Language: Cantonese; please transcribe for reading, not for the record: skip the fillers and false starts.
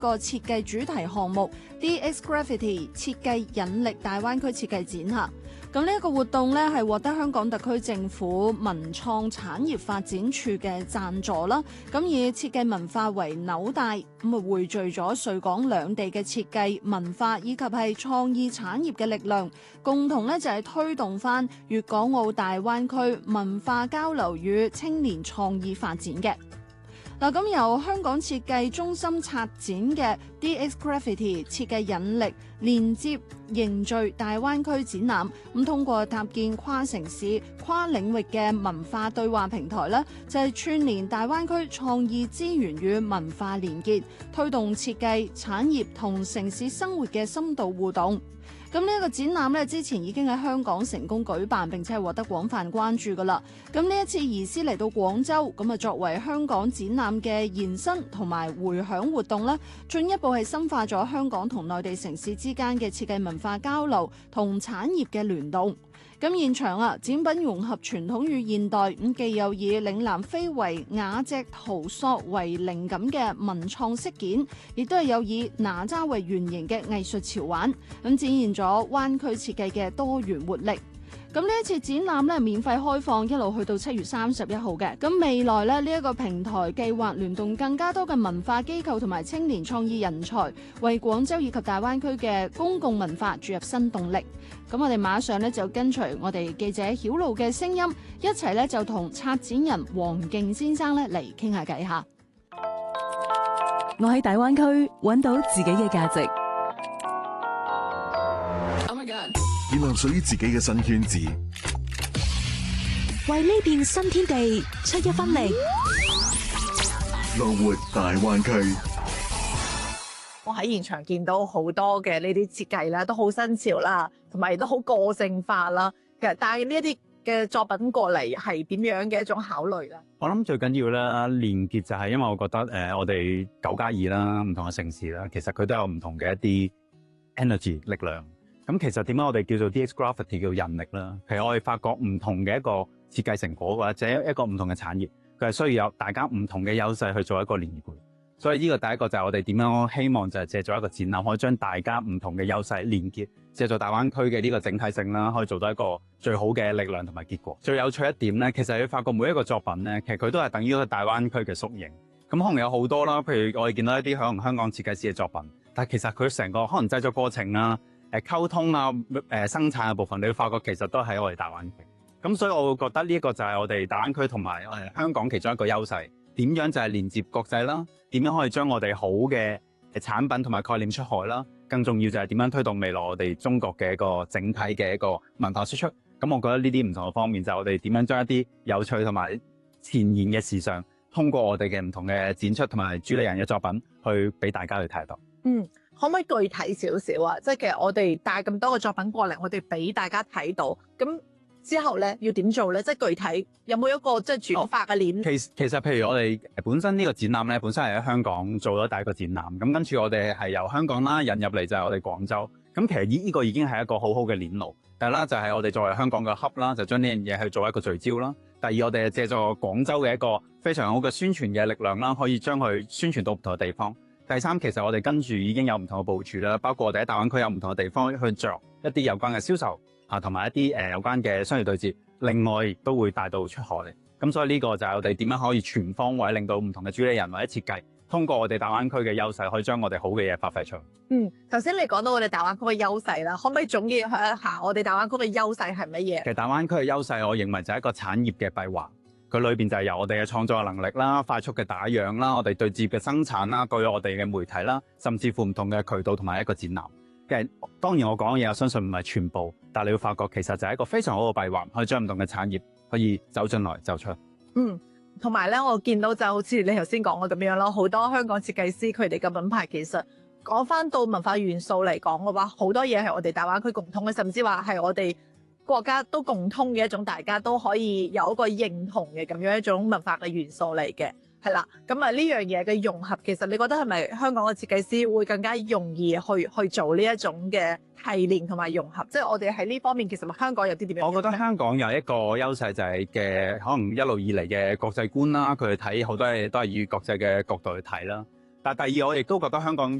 個設計主題項目 DX Graffiti 設計引力大灣區設計展嚇。咁呢一個活動咧係獲得香港特區政府文創產業發展處嘅贊助啦。咁以設計文化為紐帶，咁啊匯聚咗穗港兩地嘅設計文化以及係創意產業嘅力量，共同咧就係推動翻粵港澳大灣區文化交流與青年創意發展嘅。嗱，咁由香港設計中心策展嘅 DX Graffiti 設計引力連接凝聚大灣區展覽，咁通過搭建跨城市、跨領域嘅文化對話平台咧，就係串聯大灣區創意資源與文化連結，推動設計產業同城市生活嘅深度互動。咁呢一個展覽咧，之前已經喺香港成功舉辦，並且係獲得廣泛關注噶啦。咁呢一次移師嚟到廣州，咁啊作為香港展覽嘅延伸同埋回響活動咧，進一步係深化咗香港同內地城市之間嘅設計文化交流同產業嘅聯動。咁現場展品融合傳統與現代，咁既有以嶺南非遺瓦隻陶塑為靈感嘅文創飾件，亦都係有以哪吒為原型嘅藝術潮玩，咁展現咗灣區設計嘅多元活力。咁呢一次展覽咧，免費開放，一路去到7月31號嘅。咁未來咧，呢一個平台計劃聯動更加多嘅文化機構同埋青年創意人才，為廣州以及大灣區嘅公共文化注入新動力。咁我哋馬上咧就跟隨我哋記者曉露嘅聲音，一齊咧就同策展人黃敬先生咧嚟傾下偈下。 我喺大灣區揾到自己嘅價值。 建立屬於自己嘅新圈子， 為呢片新天地出一分力。 樂活大灣區。 我喺現場見到好多嘅呢啲設計啦，都好新潮啦，同埋亦都好個性化啦。其實帶呢一啲嘅作品過嚟係點樣嘅一種考慮咧？ 我諗最緊要咧連結就係因為我覺得我哋9+2啦，唔同嘅城市啦，其實佢都有唔同嘅一啲 energy 力量。咁其實點解我哋叫做 DX Graffiti 叫引力啦？其實我哋發覺唔同嘅一個設計成果或者一個唔同嘅產業，佢係需要有大家唔同嘅優勢去做一個連結。所以呢個第一個就係我哋點樣希望就係借助一個展覽，可以將大家唔同嘅優勢連結，借助大灣區嘅呢個整體性啦，可以做到一個最好嘅力量同埋結果。最有趣一點咧，其實你發覺每一個作品咧，其實佢都係等於一個大灣區嘅縮影。咁可能有好多啦，譬如我哋見到一啲可能香港設計師嘅作品，但係其實佢成個可能製作過程啊、溝通啊、生產嘅部分，你會發覺其實都喺我哋大灣區。咁所以我會覺得呢一個就係我哋大灣區同埋香港其中一個優勢。點樣就係連接國際啦？點樣可以將我哋好嘅產品同埋概念出海啦？更重要就係點樣推動未來我哋中國嘅一個整體嘅一個文化輸出。咁我覺得呢啲唔同嘅方面就係我哋點樣將一啲有趣同埋前沿嘅時尚，通過我哋嘅唔同嘅展出同埋主理人嘅作品，去俾大家去睇到。 可唔可以具體少少啊？即係其實我哋帶咁多個作品過嚟，我哋俾大家睇到咁。之後咧要點做咧？即係具體有冇一個即係轉發嘅鏈？ 其實譬如我哋本身呢個展覽咧，本身係喺香港做咗第一個展覽，咁跟住我哋係由香港啦引入嚟就係我哋廣州。咁其實呢個已經係一個好好嘅鏈路。第一啦就係我哋作為香港嘅 hub 啦，就將呢樣嘢去做一個聚焦啦。第二我哋係借助廣州嘅一個非常好嘅宣傳嘅力量啦，可以將佢宣傳到唔同嘅地方。第三其實我哋跟住已經有唔同嘅部署啦，包括我哋喺大灣區有唔同嘅地方去着一啲有關嘅銷售。同埋一啲有關嘅商業對接，另外亦都會帶到出海嚟。咁所以呢個就係我哋點樣可以全方位令到唔同嘅主理人或者設計，通過我哋大灣區嘅優勢，可以將我哋好嘅嘢發揮出嚟。 頭先你講到我哋大灣區嘅優勢啦，可唔可以總結一下我哋大灣區嘅優勢係乜嘢？ 其實大灣區嘅優勢，我認為就係一個產業嘅閉環，佢裏邊就係由我哋嘅創作能力啦、快速嘅打樣啦、我哋對接嘅生產啦、據我哋嘅媒體啦，甚至乎唔同嘅渠道同埋一個展覽。當然我講嘅嘢，我相信唔係全部，但係你會發覺其實就係一個非常好嘅閉環，可以將唔同嘅產業可以走進來走出。 同埋咧，我見到就好似你頭先講嘅咁樣咯，好多香港設計師佢哋嘅品牌其實講翻到文化元素嚟講嘅話，好多嘢係我哋大灣區共通嘅，甚至話係我哋國家都共通嘅一種，大家都可以有一個認同嘅咁樣一種文化嘅元素嚟嘅。係啦，咁呢樣嘢嘅融合，其實你覺得係咪香港嘅設計師會更加容易去做呢一種嘅提煉同埋融合？即係我哋喺呢方面，其實香港有啲點樣？ 我覺得香港有一個優勢就係可能一路以嚟嘅國際觀啦，佢哋睇好多嘢都係以國際嘅角度去睇啦。 但係第二，我亦都覺得香港